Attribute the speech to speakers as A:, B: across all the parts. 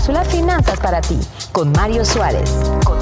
A: Cápsula Finanzas para ti, con Mario Suárez.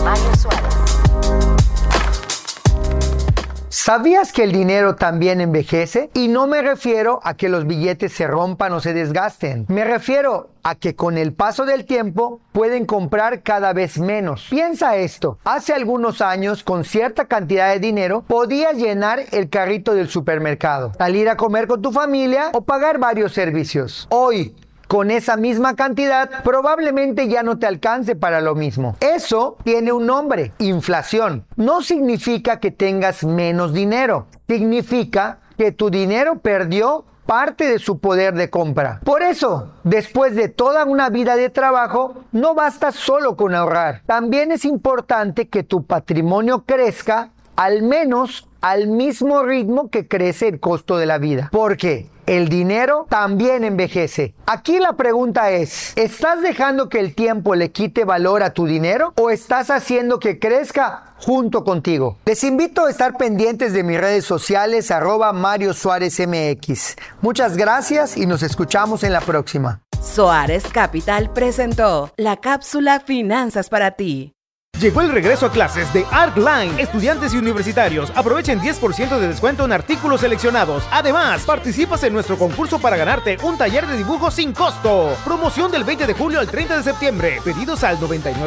B: ¿Sabías que el dinero también envejece? Y no me refiero a que los billetes se rompan o se desgasten. Me refiero a que con el paso del tiempo pueden comprar cada vez menos. Piensa esto. Hace algunos años, con cierta cantidad de dinero, podías llenar el carrito del supermercado, salir a comer con tu familia o pagar varios servicios. Hoy, con esa misma cantidad, probablemente ya no te alcance para lo mismo. Eso tiene un nombre: inflación. No significa que tengas menos dinero. Significa que tu dinero perdió parte de su poder de compra. Por eso, después de toda una vida de trabajo, no basta solo con ahorrar. También es importante que tu patrimonio crezca al menos al mismo ritmo que crece el costo de la vida. Porque el dinero también envejece. Aquí la pregunta es: ¿estás dejando que el tiempo le quite valor a tu dinero o estás haciendo que crezca junto contigo? Les invito a estar pendientes de mis redes sociales @Mario Suárez MX. Muchas gracias y nos escuchamos en la próxima.
C: Soares Capital presentó la cápsula Finanzas para ti.
D: Llegó el regreso a clases de ArtLine. Estudiantes y universitarios aprovechen 10% de descuento en artículos seleccionados. Además, participas en nuestro concurso para ganarte un taller de dibujo sin costo. Promoción del 20 de julio al 30 de septiembre. Pedidos al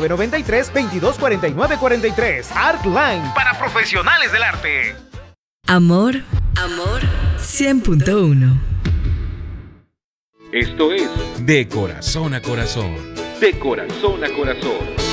D: 9993-224943. ArtLine, para profesionales del arte.
E: Amor 100.1.
F: Esto es De Corazón a Corazón. De Corazón a Corazón.